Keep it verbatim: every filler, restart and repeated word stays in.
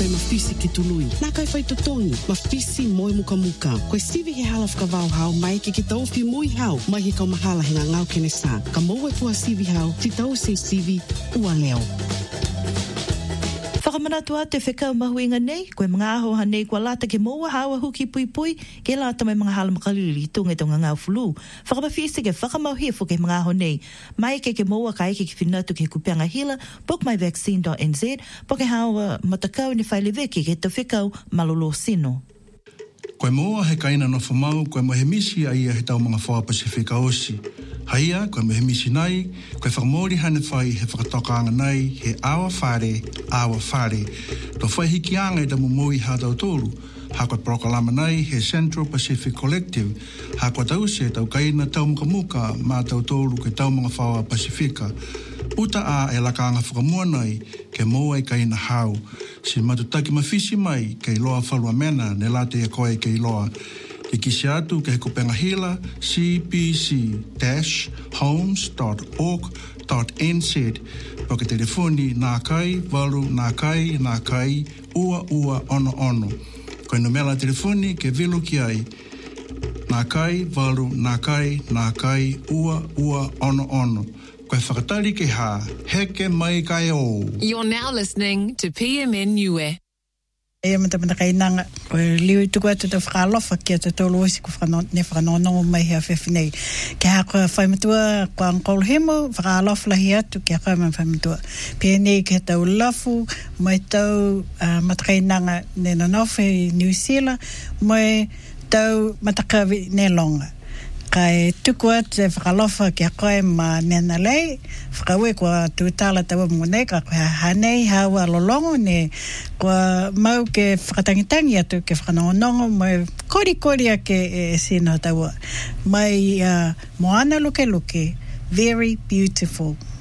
whai mawhisi ki tului. Nā kai whai totongi, mawhisi moi muka muka. Koe sivi he hala whakavau hau, mai ke ki tau pi mui hau, mai he kau mahala he ngā ngau kene sā. Ka mau e pua sivi hau, ti tau se sivi ua leo. Whakamanatu ate whekau mahuinga nei, koe mga aho hanei kua lata ke moa hawa huki pui pui, ke lata mai mga hala makalili tunga tonga ngau fulu. Whakamawhisi ke whakamauhia fu ke mga aho nei, mai ke ke moa ka eke ki whinatu ke kupianga hila, book my vaccine dot n z, po ke hawa matakau ni whaileweki ke te whekau malolo sino. Koe moa he kaina no whamau, koe mo he misi a ia he tau mga whaua Pasifika osi. Haia, koe mo he misi nai, koe whakamori hane whai he whakatokanga nai, he awa whare, awa whare. To whai hiki anga i tamu moi ha tau tōru, ha koe prokalama nai he Central Pacific Collective, ha koe tau se tau kaina tau muka muka ma tau tōru ke tau mga whaua Pasifika. Uta a e lakanga whakamua nai ke moa i kaina hau. Si matutaki mawhisi mai ke iloa whalua mena ne late e koe ke iloa. Ke kisi atu ke he kupenga hila c p c dash homes dot org dot n z po ke telefoni nā kai, waru, nā kai, nā kai, ua ua ono ono. Koe no mela telefoni ke vilu ki ai. Nā kai, waru, nā kai, nā kai, ua ua ono ono. Koe whakatari ke hā, heke mai kai o. You're now listening to P M N Niue. E mata mata kai nanga, koe liu tuku atu te whakalofa ki atu tolu osi ko ne whakanonongo mai hea whewhinei. Ke hā koe whaimatua koe angkolo hemo, whakalofa lahi atu ki a koe mai whaimatua. Pia nei ke tau lafu, mai tau uh, mata kai nanga ne nanofe New Zealand, mai tau matakawi ne longa. Kai tuku atu te whakalofa ki a koe ma nena lei, whakaue kua tūtala tawa munei, ka koe hanei hawa lolongo ne, kua mau ke whakatangitangi atu ke whakanongongo, mai kori kori a ke e sino tawa. Mai uh, moana luke luke, very beautiful.